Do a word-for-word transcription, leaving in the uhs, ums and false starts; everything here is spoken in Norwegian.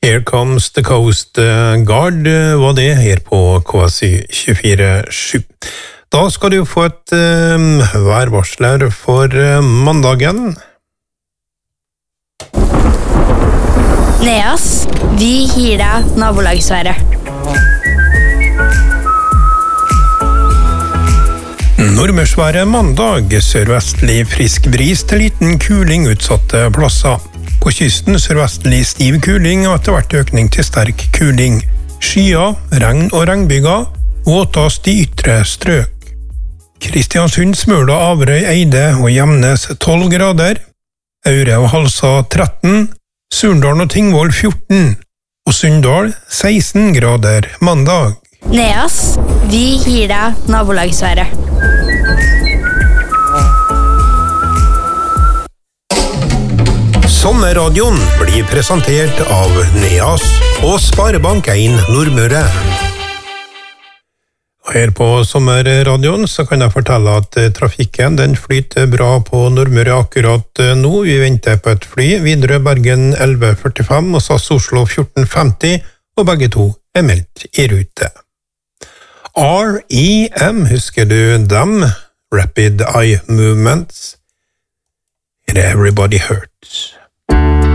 Here Comes the Coast Guard var det her på K S Y tjuefire sju. Da skal du få et um, værvarsler for uh, mandagen. Neas, vi gir deg nabolagsværet. Nordmørsværet mandag, sørvestlig frisk bris til liten kuling utsatte plasser. På kysten sørvestlig stiv kuling og etter hvert økning til sterk kuling. Skyer, regn og regnbyger, våtast i ytre strøk. Kristiansund, Smøla, Averøy, Eide og Gjemnes tolv grader. Aure og Halsa tretten. Surndalen og Tingvoll fjorten. Og Sunndal seksten grader mandag. Neas, vi gir deg nabolagsværet. Sommerradioen blir presentert av Neas og Sparebank en Nordmøre. Her på Sommerradioen så kan jeg fortelle at trafikken den flyter bra på Nordmøre akkurat nå. Vi venter på et fly, Widerøe Bergen elleve førtifem og S A S Oslo fjorten femti, og begge to er meldt i rute. R E M, husker du dem? Rapid Eye Movements. Everybody Hurts.